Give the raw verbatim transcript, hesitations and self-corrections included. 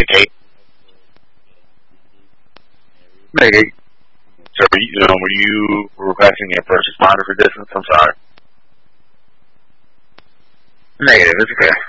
communicate? Maybe. So, were you, um, were you requesting a first responder for distance? I'm sorry. Negative. It's okay.